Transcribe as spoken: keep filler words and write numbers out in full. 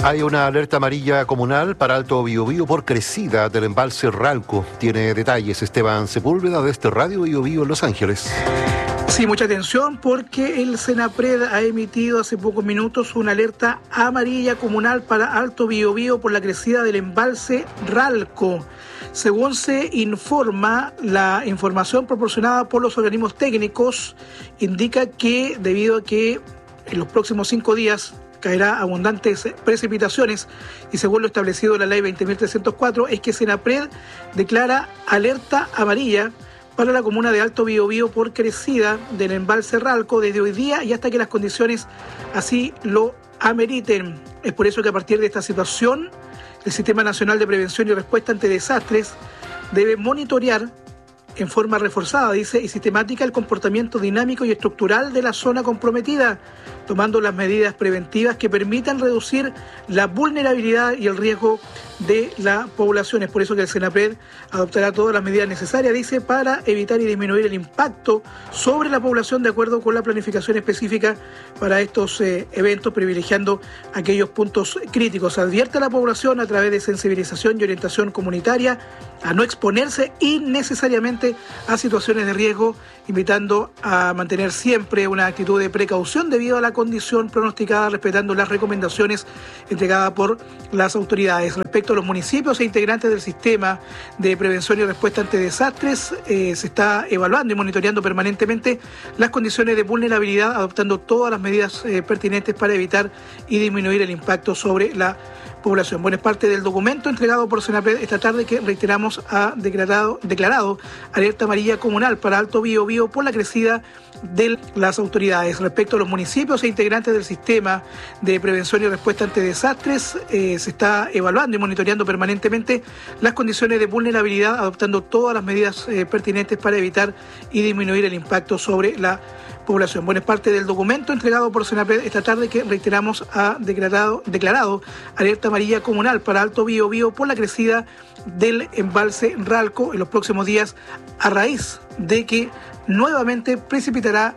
Hay una alerta amarilla comunal para Alto Biobío por crecida del embalse Ralco. Tiene detalles Esteban Sepúlveda de este Radio Biobío en Los Ángeles. Sí, mucha atención porque el Senapred ha emitido hace pocos minutos una alerta amarilla comunal para Alto Biobío por la crecida del embalse Ralco. Según se informa, la información proporcionada por los organismos técnicos indica que debido a que en los próximos cinco días caerá abundantes precipitaciones y según lo establecido en la ley veinte mil trescientos cuatro es que Senapred declara alerta amarilla para la comuna de Alto Biobío por crecida del embalse Ralco desde hoy día y hasta que las condiciones así lo ameriten. Es por eso que a partir de esta situación el Sistema Nacional de Prevención y Respuesta ante Desastres debe monitorear en forma reforzada, dice, y sistemática el comportamiento dinámico y estructural de la zona comprometida, tomando las medidas preventivas que permitan reducir la vulnerabilidad y el riesgo de la población. Es por eso que el Senapred adoptará todas las medidas necesarias, dice, para evitar y disminuir el impacto sobre la población de acuerdo con la planificación específica para estos eh, eventos, privilegiando aquellos puntos críticos. Advierte a la población a través de sensibilización y orientación comunitaria a no exponerse innecesariamente a situaciones de riesgo, invitando a mantener siempre una actitud de precaución debido a la condición pronosticada, respetando las recomendaciones entregadas por las autoridades. Respecto a los municipios e integrantes del sistema de prevención y respuesta ante desastres, eh, se está evaluando y monitoreando permanentemente las condiciones de vulnerabilidad, adoptando todas las medidas eh, pertinentes para evitar y disminuir el impacto sobre la población. Bueno, es parte del documento entregado por Senapred esta tarde que, reiteramos, ha declarado, declarado alerta amarilla comunal para Alto Biobío por la crecida de las autoridades. Respecto a los municipios e integrantes del sistema de prevención y respuesta ante desastres, eh, se está evaluando y monitoreando permanentemente las condiciones de vulnerabilidad, adoptando todas las medidas eh, pertinentes para evitar y disminuir el impacto sobre la población. Bueno, es parte del documento entregado por Senapred esta tarde que, reiteramos, ha declarado, declarado alerta amarilla comunal para Alto Biobío por la crecida del embalse Ralco en los próximos días a raíz de que nuevamente precipitará